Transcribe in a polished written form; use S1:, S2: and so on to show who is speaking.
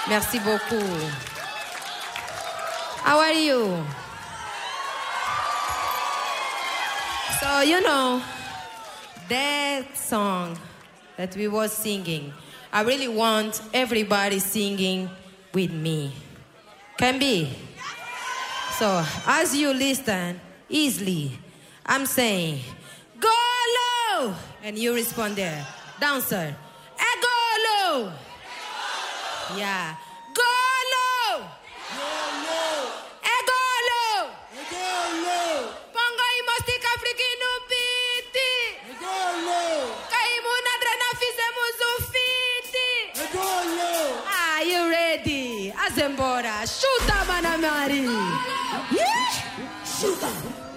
S1: Merci beaucoup. How are you? So, you know, that song that we were singing, I really want everybody singing with me. Can be? So, as you listen, easily, I'm saying, go low! And you respond there. Dancer, go low! Yeah. Go low! Go low! Pongo y mostica africano piti! Kaimu na drena fizemos fiti! Are you ready? Azembora, chuta, Manamari! Yeah? Chuta!